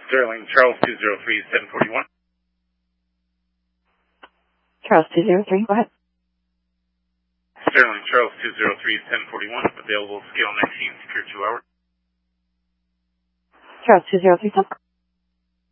Sterling, Charles 203, 741. Charles 203, go ahead. Sterling, Charles 203, 741. Available scale 19, secure 2 hours. Charles 203,